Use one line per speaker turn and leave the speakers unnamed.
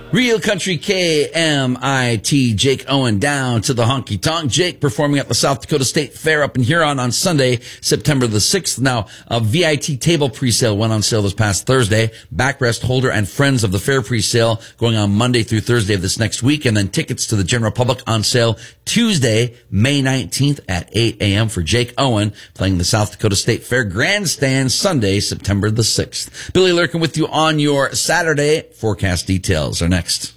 Real Country KMIT, Jake Owen down to the honky tonk. Jake performing at the South Dakota State Fair up in Huron on Sunday, September the 6th. Now, a VIT table presale went on sale this past Thursday. Backrest holder and friends of the fair presale going on Monday through Thursday of this next week. And then tickets to the general public on sale Tuesday, May 19th at 8 a.m. for Jake Owen playing the South Dakota State Fair Grandstand Sunday, September the 6th. Billy Lurkin with you on your Saturday. Forecast details are next.